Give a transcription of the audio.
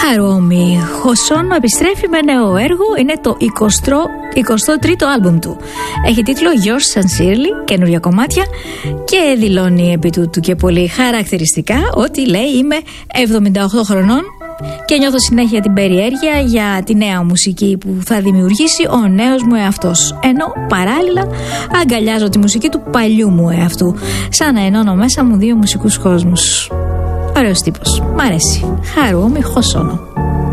Χαρούμι Χοσόνο επιστρέφει με νέο έργο. Είναι το 23ο άλμπουμ του. Έχει τίτλο Yours Sincerely, καινούργια κομμάτια, και δηλώνει επί τούτου και πολύ χαρακτηριστικά ότι λέει είμαι 78 χρονών και νιώθω συνέχεια την περιέργεια για τη νέα μουσική που θα δημιουργήσει ο νέος μου εαυτός, ενώ παράλληλα αγκαλιάζω τη μουσική του παλιού μου εαυτού, σαν να ενώνω μέσα μου δύο μουσικούς κόσμους. Ωραίος τύπος, μ' αρέσει. Χαρούμι Χοσόνο.